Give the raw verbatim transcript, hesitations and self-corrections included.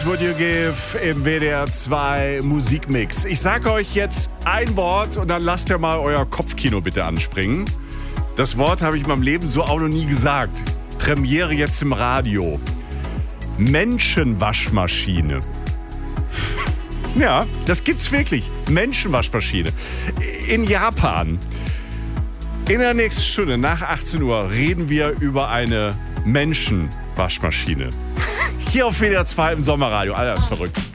What Would You Give im W D R zwei Musikmix. Ich sage euch jetzt ein Wort und dann lasst ihr mal euer Kopfkino bitte anspringen. Das Wort habe ich in meinem Leben so auch noch nie gesagt. Premiere jetzt im Radio. Menschenwaschmaschine. Ja, das gibt's wirklich. Menschenwaschmaschine. In Japan. In der nächsten Stunde nach achtzehn Uhr reden wir über eine Menschenwaschmaschine. Hier auf W D R zwei im Sommerradio. Alles verrückt.